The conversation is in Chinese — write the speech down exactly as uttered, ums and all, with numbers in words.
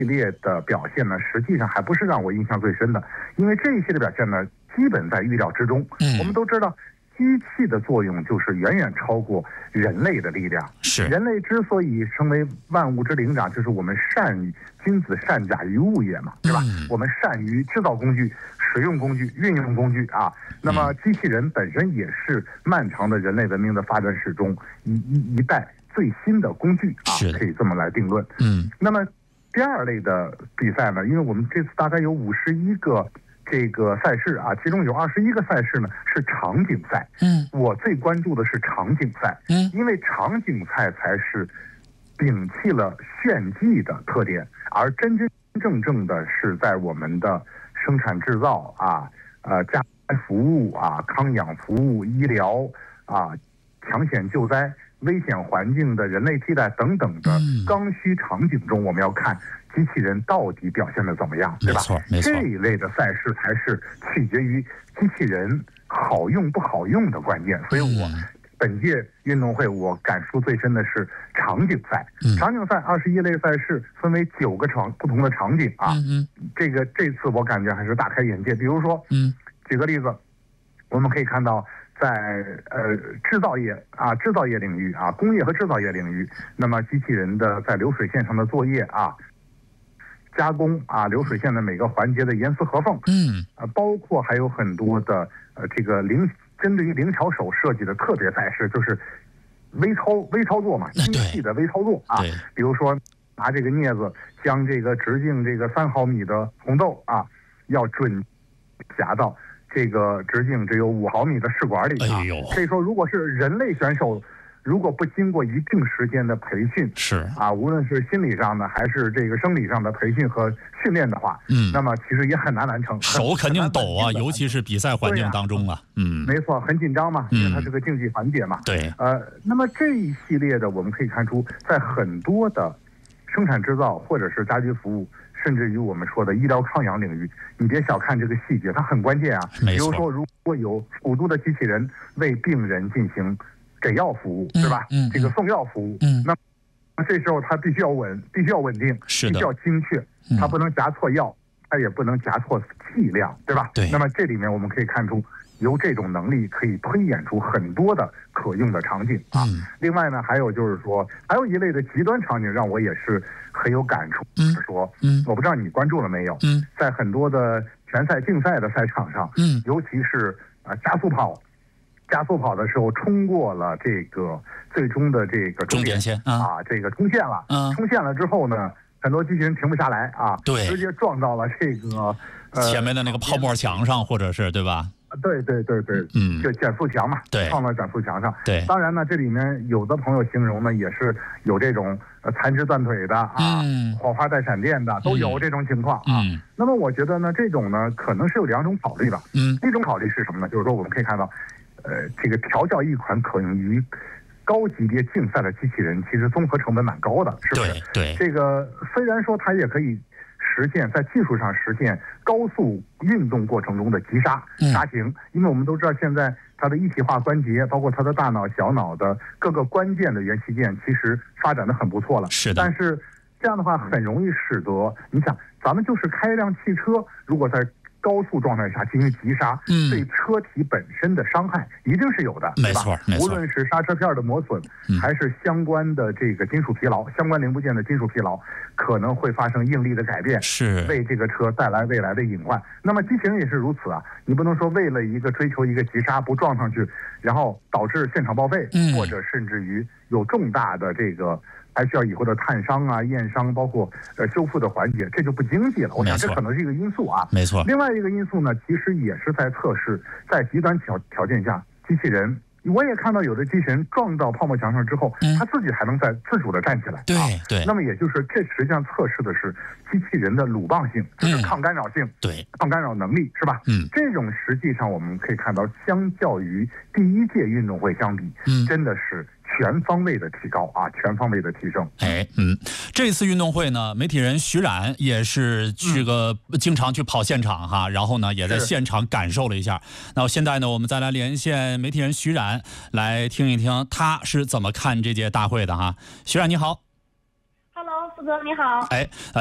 系列的表现呢，实际上还不是让我印象最深的，因为这一系列表现呢，基本在预料之中。 嗯， 我们都知道，机器的作用就是远远超过人类的力量。 是人类之所以成为万物之灵长，就是我们善于君子善假于物也嘛，对吧？ 嗯、 我们善于制造工具、使用工具、运用工具啊。那么，机器人本身也是漫长的人类文明的发展史中一一一代最新的工具啊，可以这么来定论。 嗯， 那么。第二类的比赛呢，因为我们这次大概有五十一个这个赛事啊，其中有二十一个赛事呢是场景赛。 嗯， 我最关注的是场景赛。 嗯， 因为场景赛才是摒弃了炫技的特点，而真真正正的是在我们的生产制造啊、呃家庭服务啊、康养服务、医疗啊、抢险救灾、危险环境的人类替代等等的刚需场景中，我们要看机器人到底表现的怎么样，对吧？ 没错，没错。 这一类的赛事才是取决于机器人好用不好用的关键。所以我本届运动会我感触最深的是场景赛。 嗯、 场景赛二十一类赛事分为九个场不同的场景啊。 嗯嗯， 这个这次我感觉还是大开眼界。比如说， 嗯， 举个例子，我们可以看到。在呃制造业啊制造业领域啊工业和制造业领域，那么机器人的在流水线上的作业啊，加工啊流水线的每个环节的严丝合缝， 嗯， 呃包括还有很多的呃这个灵针对于灵巧手设计的特别赛事，就是微操微操作嘛，精细的微操作啊，比如说拿这个镊子将这个直径这个三毫米的红豆啊，要准夹到这个直径只有五毫米的试管里啊， 哎呦， 所以说如果是人类选手，如果不经过一定时间的培训， 是啊，无论是心理上的还是这个生理上的培训和训练的话， 嗯， 那么其实也很难完成， 手肯定抖啊，尤其是比赛环境当中啊，嗯， 没错，很紧张嘛，因为它是个竞技环节嘛， 对， 呃，那么这一系列的我们可以看出，在很多的生产制造或者是家居服务。甚至于我们说的医疗康养领域，你别小看这个细节，它很关键啊。比如说，如果有辅助的机器人为病人进行给药服务， 嗯、 对吧？ 嗯， 这个送药服务， 嗯， 那这时候它必须要稳，必须要稳定， 是的， 必须要精确，它不能夹错药，它也不能夹错剂量，对吧？ 对。 那么这里面我们可以看出，由这种能力可以推演出很多的可用的场景啊。 嗯、 另外呢，还有就是说，还有一类的极端场景让我也是很有感触， 嗯、 就是说， 嗯， 我不知道你关注了没有？ 嗯， 在很多的拳赛竞赛的赛场上， 嗯， 尤其是啊、呃、加速跑，加速跑的时候冲过了这个最终的这个终点线啊，啊这个冲线了， 嗯， 冲线了之后呢，很多机器人停不下来啊， 对， 直接撞到了这个呃前面的那个泡沫墙上，或者是对吧？ 对对对对， 嗯， 就减速墙嘛， 对， 放到减速墙上。 对， 当然呢，这里面有的朋友形容呢，也是有这种呃残肢断腿的啊， 嗯， 火花带闪电的，都有这种情况啊。 嗯， 那么我觉得呢，这种呢，可能是有两种考虑吧。 嗯， 一种考虑是什么呢？就是说我们可以看到，呃，这个调教一款可用于高级别竞赛的机器人，其实综合成本蛮高的，是不是？ 对对， 这个虽然说它也可以实现在技术上实现高速运动过程中的急刹刹停，嗯、因为我们都知道现在它的一体化关节，包括它的大脑、小脑的各个关键的元器件，其实发展的很不错了。 是的， 但是这样的话很容易使得你想，咱们就是开一辆汽车，如果在高速状态下进行急刹， 嗯， 对车体本身的伤害一定是有的， 没错，没错。 无论是刹车片的磨损， 嗯、 还是相关的这个金属疲劳，相关零部件的金属疲劳，可能会发生应力的改变， 是为这个车带来未来的隐患。那么机器人也是如此啊，你不能说为了一个追求一个急刹不撞上去，然后导致现场报废， 嗯、 或者甚至于有重大的这个。还需要以后的探伤啊、验伤，包括呃修复的环节，这就不经济了。我想这可能是一个因素啊。 没错。 另外一个因素呢，其实也是在测试，在极端条条件下，机器人，我也看到有的机器人撞到泡沫墙上之后， 嗯、 它自己还能再自主的站起来。 对、 啊、 对。 那么也就是这实际上测试的是机器人的鲁棒性，就是抗干扰性， 嗯、对， 抗干扰能力是吧？ 嗯， 这种实际上我们可以看到，相较于第一届运动会相比， 嗯， 真的是。全方位的提高啊，全方位的提升。 哎，嗯，这次运动会呢，媒体人徐冉也是这个经常去跑现场哈，嗯、然后呢也在现场感受了一下。那现在呢，我们再来连线媒体人徐冉，来听一听他是怎么看这届大会的哈。徐冉你好。 Hello， 富哥你好。 哎。